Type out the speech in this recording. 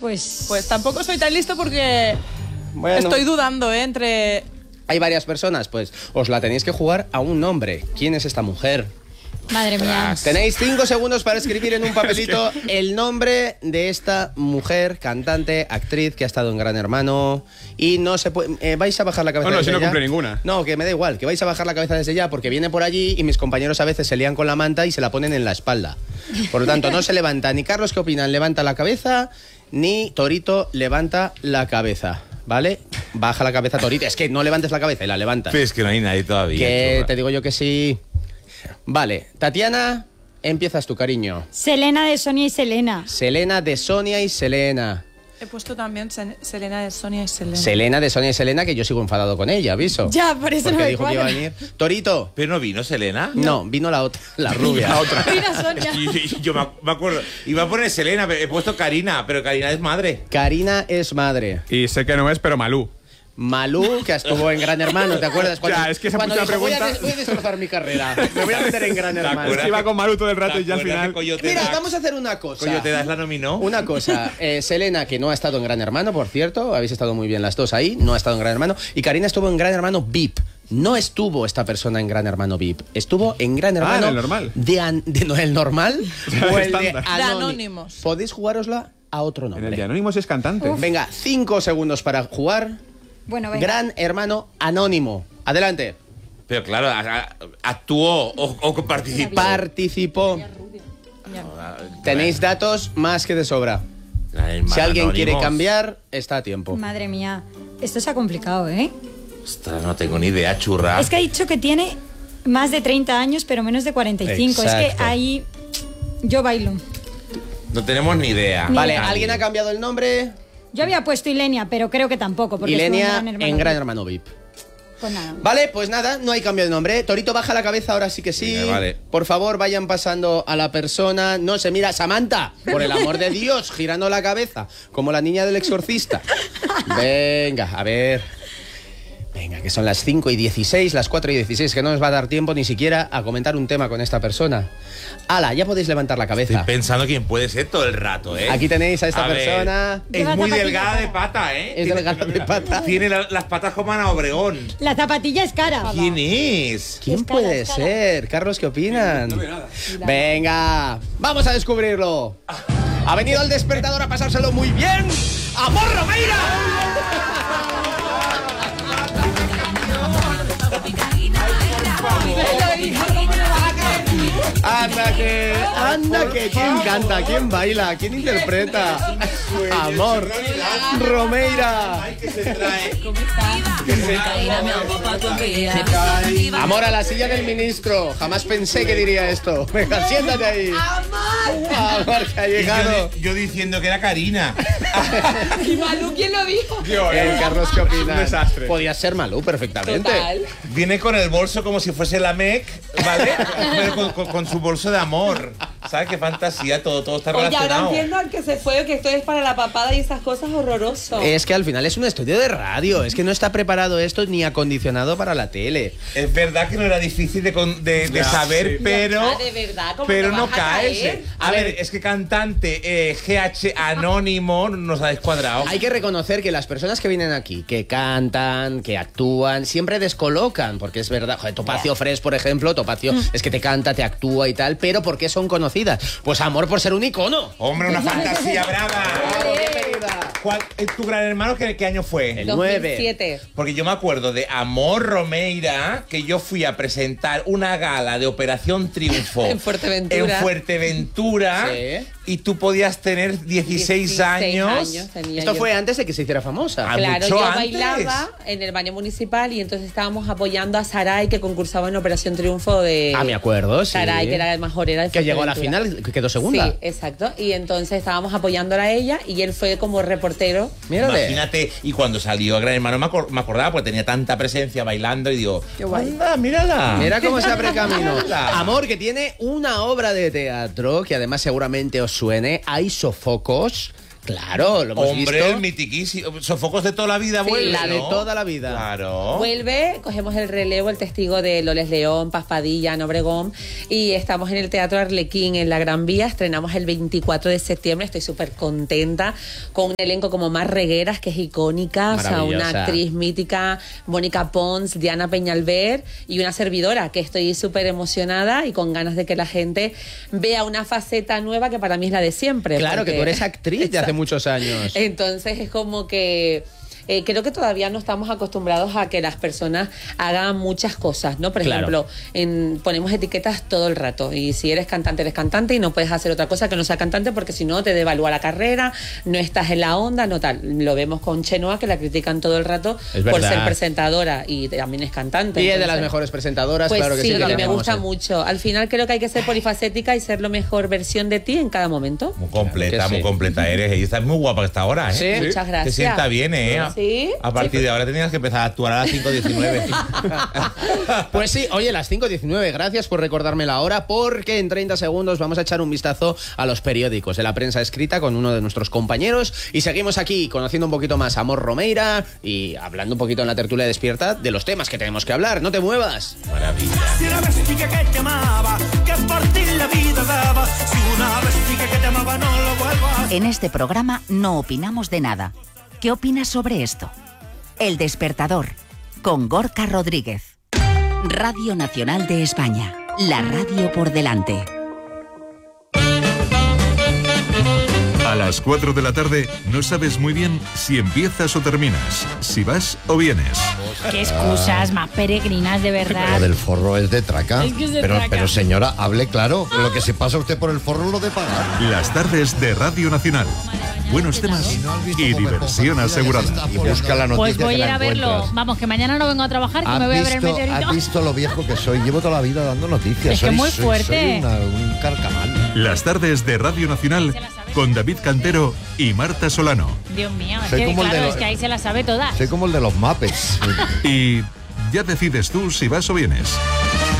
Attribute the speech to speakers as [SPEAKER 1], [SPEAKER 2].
[SPEAKER 1] Pues
[SPEAKER 2] tampoco soy tan listo porque estoy dudando, entre...
[SPEAKER 3] Hay varias personas, pues os la tenéis que jugar a un nombre. ¿Quién es esta mujer?
[SPEAKER 1] Madre mía.
[SPEAKER 3] Tenéis 5 segundos para escribir en un papelito el nombre de esta mujer, cantante, actriz que ha estado en Gran Hermano. Y no se puede... vais a bajar la cabeza.
[SPEAKER 4] No,
[SPEAKER 3] desde
[SPEAKER 4] si no
[SPEAKER 3] ya.
[SPEAKER 4] cumple ninguna.
[SPEAKER 3] No, que me da igual, que vais a bajar la cabeza desde ya porque viene por allí y mis compañeros a veces se lían con la manta y se la ponen en la espalda. Por lo tanto, no se levanta ni Carlos, ¿qué opinan? Levanta la cabeza, ni Torito levanta la cabeza. ¿Vale? Baja la cabeza, Torito. Es que no levantes la cabeza y la levantas.
[SPEAKER 5] Pero es que no hay nadie todavía.
[SPEAKER 3] Que
[SPEAKER 5] churra.
[SPEAKER 3] te digo yo que sí. Vale, Tatiana, empiezas tu cariño.
[SPEAKER 1] Selena de Sonia y Selena.
[SPEAKER 3] Selena de Sonia y Selena.
[SPEAKER 2] He puesto también Selena de Sonia y Selena.
[SPEAKER 3] Selena de Sonia y Selena, que yo sigo enfadado con ella, aviso.
[SPEAKER 1] Ya, por eso
[SPEAKER 3] porque
[SPEAKER 1] no me
[SPEAKER 3] dijo que iba a
[SPEAKER 1] cuadra.
[SPEAKER 3] venir. Torito.
[SPEAKER 5] ¿Pero no vino Selena?
[SPEAKER 3] No, vino la otra, la rubia.
[SPEAKER 5] La otra.
[SPEAKER 1] Mira, Sonia.
[SPEAKER 5] Yo me acuerdo. Iba a poner Selena, pero he puesto Karina, pero Karina es madre.
[SPEAKER 3] Karina es madre.
[SPEAKER 4] Y sé que no es, pero Malú.
[SPEAKER 3] Malú, que estuvo en Gran Hermano, ¿te acuerdas? Cuando,
[SPEAKER 4] Ya, es que esa
[SPEAKER 3] cuando
[SPEAKER 4] puta
[SPEAKER 3] dijo,
[SPEAKER 4] pregunta-
[SPEAKER 3] voy a destrozar mi carrera. Me voy a meter en Gran Hermano.
[SPEAKER 5] acuerdas?
[SPEAKER 4] Iba con Malú todo el rato y ya al
[SPEAKER 5] ¿Te acuerdas
[SPEAKER 4] final...
[SPEAKER 5] que Coyote
[SPEAKER 3] Mira,
[SPEAKER 5] Das-
[SPEAKER 3] vamos a hacer una cosa.
[SPEAKER 5] Coyote Das la nominó.
[SPEAKER 3] Una cosa, Selena, que no ha estado en Gran Hermano, por cierto, habéis estado muy bien las dos ahí, no ha estado en Gran Hermano, y Karina estuvo en Gran Hermano VIP. No estuvo esta persona en Gran Hermano VIP, estuvo en Gran Hermano...
[SPEAKER 4] en el normal.
[SPEAKER 3] ¿No, el normal? O el de
[SPEAKER 4] estándar.
[SPEAKER 2] De Anónimos.
[SPEAKER 3] Podéis jugárosla a otro
[SPEAKER 4] En
[SPEAKER 3] nombre.
[SPEAKER 4] el de Anónimos es cantante.
[SPEAKER 3] Venga, 5 segundos para jugar.
[SPEAKER 1] Bueno, venga.
[SPEAKER 3] Gran Hermano Anónimo. Adelante.
[SPEAKER 5] Pero claro, actuó o participó.
[SPEAKER 3] Participó. Tenéis datos más que de sobra. Si alguien quiere
[SPEAKER 5] Anónimos.
[SPEAKER 3] cambiar, está a tiempo.
[SPEAKER 1] Madre mía. Esto se ha complicado, ¿eh?
[SPEAKER 5] Ostras, no tengo ni idea, churra.
[SPEAKER 1] Es que ha dicho que tiene más de 30 años, pero menos de 45. Es
[SPEAKER 3] Exacto.
[SPEAKER 1] que ahí yo bailo.
[SPEAKER 5] No tenemos ni idea.
[SPEAKER 3] Vale,
[SPEAKER 5] Nadie.
[SPEAKER 3] ¿alguien ha cambiado el nombre?
[SPEAKER 1] Yo había puesto Ilenia, pero creo que tampoco. Porque estuvo
[SPEAKER 3] Ilenia
[SPEAKER 1] Hermano.
[SPEAKER 3] en Gran Hermano VIP.
[SPEAKER 1] Pues nada.
[SPEAKER 3] Vale, pues nada, no hay cambio de nombre. Torito, baja la cabeza, ahora sí que sí.
[SPEAKER 5] Venga, vale.
[SPEAKER 3] Por favor, vayan pasando a la persona. No se mira, Samantha, por el amor de Dios, girando la cabeza, como la niña del exorcista. Venga, a ver. Venga, que son las 5:16, las 4:16, que no nos va a dar tiempo ni siquiera a comentar un tema con esta persona. ¡Hala! Ya podéis levantar la
[SPEAKER 5] Estoy
[SPEAKER 3] cabeza.
[SPEAKER 5] pensando quién puede ser todo el rato, ¿eh?
[SPEAKER 3] Aquí tenéis a esta
[SPEAKER 5] A ver,
[SPEAKER 3] persona.
[SPEAKER 5] Es
[SPEAKER 1] Lleva
[SPEAKER 5] muy
[SPEAKER 1] zapatilla
[SPEAKER 5] delgada
[SPEAKER 1] cara.
[SPEAKER 5] de pata, ¿eh?
[SPEAKER 3] Es delgada de pata.
[SPEAKER 5] Tiene las patas como Ana Obregón.
[SPEAKER 1] La zapatilla es cara.
[SPEAKER 5] ¿Quién es?
[SPEAKER 3] ¿Quién
[SPEAKER 1] Es cara,
[SPEAKER 3] puede
[SPEAKER 1] es cara.
[SPEAKER 3] ser? Carlos, ¿qué opinan? Venga, vamos a descubrirlo. Ha venido el despertador a pasárselo muy bien. ¡Amor Romeira! Anda que, ¿quién canta? ¿Quién baila? ¿Quién interpreta? Amor Romeira. Amor a la silla del ministro. Jamás pensé que diría esto. Venga, siéntate ahí. Amor, que ha llegado.
[SPEAKER 5] Yo diciendo que era Karina.
[SPEAKER 2] ¿Y Malú quién lo dijo?
[SPEAKER 3] Carlos, ¿qué opinas?
[SPEAKER 4] Un desastre.
[SPEAKER 3] Podía ser Malú perfectamente.
[SPEAKER 2] Total.
[SPEAKER 5] Viene con el bolso como si fuese la MEC, ¿vale? Pero con su bolso de amor. ¿Sabes qué fantasía? Todo está
[SPEAKER 2] Oye, ahora
[SPEAKER 5] relacionado.
[SPEAKER 2] entiendo al que se fue, que esto es para la papada y esas cosas horroroso.
[SPEAKER 3] Es que al final es un estudio de radio. Es que no está preparado esto ni acondicionado para la tele.
[SPEAKER 5] Es verdad que no era difícil de saber,
[SPEAKER 4] sí.
[SPEAKER 5] pero...
[SPEAKER 2] Ya, de verdad, ¿cómo
[SPEAKER 5] pero
[SPEAKER 2] te
[SPEAKER 5] no
[SPEAKER 2] vas a caer?
[SPEAKER 5] caes. A ver, es que cantante GH anónimo nos ha descuadrado.
[SPEAKER 3] Hay que reconocer que las personas que vienen aquí, que cantan, que actúan, siempre descolocan, porque es verdad. Joder, Topacio Fresh, por ejemplo, Topacio es que te canta, te actúa y tal, pero ¿por qué son conocidas? Pues Amor por ser un icono.
[SPEAKER 5] Hombre, una fantasía brava. ¿Tu Gran Hermano qué año fue?
[SPEAKER 3] El
[SPEAKER 2] 2007.
[SPEAKER 5] Porque yo me acuerdo de Amor Romeira, que yo fui a presentar una gala de Operación Triunfo
[SPEAKER 2] En Fuerteventura.
[SPEAKER 5] En Fuerteventura.
[SPEAKER 3] Sí.
[SPEAKER 5] Y tú podías tener 16 años.
[SPEAKER 2] tenía
[SPEAKER 3] Esto
[SPEAKER 2] yo.
[SPEAKER 3] fue antes de que se hiciera famosa.
[SPEAKER 5] Ah,
[SPEAKER 2] Claro,
[SPEAKER 5] mucho
[SPEAKER 2] yo
[SPEAKER 5] antes.
[SPEAKER 2] bailaba en el baño municipal y entonces estábamos apoyando a Saray, que concursaba en Operación Triunfo de...
[SPEAKER 3] Ah, me acuerdo, sí.
[SPEAKER 2] Saray, que era la mejorera de
[SPEAKER 3] Que llegó a la
[SPEAKER 2] Fuerteventura.
[SPEAKER 3] final, que quedó segunda.
[SPEAKER 2] Sí, exacto. Y entonces estábamos apoyándola a ella y él fue como reportero.
[SPEAKER 3] Mírale.
[SPEAKER 5] Imagínate, y cuando salió Gran Hermano me acordaba, porque tenía tanta presencia bailando y digo,
[SPEAKER 2] Qué guay.
[SPEAKER 5] anda, mírala.
[SPEAKER 3] Mira cómo se abre camino.
[SPEAKER 5] Mírala.
[SPEAKER 3] Amor, que tiene una obra de teatro que además seguramente os suene. Hay Sofocos, Claro, lo hemos
[SPEAKER 5] Hombre,
[SPEAKER 3] visto.
[SPEAKER 5] el mitiquísimo. Sofocos de toda la vida
[SPEAKER 2] Sí,
[SPEAKER 5] vuelve,
[SPEAKER 3] La de
[SPEAKER 5] ¿no?
[SPEAKER 3] toda la vida.
[SPEAKER 5] Claro.
[SPEAKER 2] Vuelve, cogemos el relevo, el testigo de Loles León, Paz Padilla, Ana Obregón, y estamos en el Teatro Arlequín en la Gran Vía. Estrenamos el 24 de septiembre. Estoy súper contenta con un elenco como Mar Regueras, que es icónica, o sea, una
[SPEAKER 3] Maravillosa.
[SPEAKER 2] actriz mítica, Mónica Pons, Diana Peñalver, y una servidora, que estoy súper emocionada y con ganas de que la gente vea una faceta nueva que para mí es la de siempre.
[SPEAKER 3] Claro, que
[SPEAKER 2] porque-
[SPEAKER 3] tú eres actriz de hace muchos años.
[SPEAKER 2] Entonces es como que creo que todavía no estamos acostumbrados a que las personas hagan muchas cosas, ¿no? Por
[SPEAKER 3] Claro.
[SPEAKER 2] ejemplo, ponemos etiquetas todo el rato, y si eres cantante y no puedes hacer otra cosa que no sea cantante, porque si no te devalúa la carrera, no estás en la onda, no tal. Lo vemos con Chenoa, que la critican todo el rato
[SPEAKER 3] Es
[SPEAKER 2] por
[SPEAKER 3] verdad.
[SPEAKER 2] ser presentadora, y también es cantante.
[SPEAKER 3] Y es de
[SPEAKER 2] entonces-
[SPEAKER 3] las mejores presentadoras,
[SPEAKER 2] Pues
[SPEAKER 3] claro que
[SPEAKER 2] sí,
[SPEAKER 3] sí. que
[SPEAKER 2] me
[SPEAKER 3] tenemos,
[SPEAKER 2] gusta
[SPEAKER 3] ¿eh?
[SPEAKER 2] mucho. Al final creo que hay que ser polifacética y ser la mejor versión de ti en cada momento.
[SPEAKER 5] Muy completa,
[SPEAKER 3] Claro que sí.
[SPEAKER 5] muy completa eres. Y estás muy guapa hasta ahora, ¿eh?
[SPEAKER 3] Sí.
[SPEAKER 2] Muchas gracias.
[SPEAKER 5] Te sienta bien, ¿eh?
[SPEAKER 2] Sí.
[SPEAKER 5] A partir de ahora tenías que empezar a actuar a las 5:19.
[SPEAKER 3] Pues sí, oye, las 5:19, gracias por recordarme la hora, porque en 30 segundos vamos a echar un vistazo a los periódicos de la prensa escrita con uno de nuestros compañeros, y seguimos aquí conociendo un poquito más a Amor Romeira y hablando un poquito en la tertulia despierta de los temas que tenemos que hablar. No te muevas.
[SPEAKER 5] Maravilla.
[SPEAKER 6] Si una bestia que te amaba, que por ti la vida daba. Si una bestia que te amaba, no lo vuelvas.
[SPEAKER 7] En este programa no opinamos de nada. ¿Qué opinas sobre esto? El Despertador, con Gorka Rodríguez. Radio Nacional de España. La radio por delante.
[SPEAKER 8] A las 4 de la tarde no sabes muy bien si empiezas o terminas, si vas o vienes.
[SPEAKER 9] Qué excusas más peregrinas, de verdad.
[SPEAKER 10] Lo del forro es de traca.
[SPEAKER 9] Es que es de
[SPEAKER 10] pero,
[SPEAKER 9] traca.
[SPEAKER 10] pero señora, hable claro. Lo que se pasa usted por el forro lo de pagar.
[SPEAKER 8] Las tardes de Radio Nacional. Buenos temas y diversión asegurada.
[SPEAKER 10] Y busca la noticia.
[SPEAKER 9] Pues voy a
[SPEAKER 10] que
[SPEAKER 9] ir
[SPEAKER 10] la
[SPEAKER 9] a verlo.
[SPEAKER 10] encuentras.
[SPEAKER 9] Vamos, que mañana no vengo a trabajar, que me voy a ver el meteorito.
[SPEAKER 10] ¿Has visto lo viejo que soy? Llevo toda la vida dando noticias.
[SPEAKER 9] Es que muy fuerte.
[SPEAKER 10] Soy un carcamal.
[SPEAKER 8] Las tardes de Radio Nacional con David Cantero y Marta Solano.
[SPEAKER 9] Dios mío, es
[SPEAKER 10] Soy
[SPEAKER 9] que
[SPEAKER 10] como el de
[SPEAKER 9] claro,
[SPEAKER 10] los-
[SPEAKER 9] es que ahí se las sabe todas.
[SPEAKER 10] Soy como el de los Muppets.
[SPEAKER 8] Y ya decides tú si vas o vienes.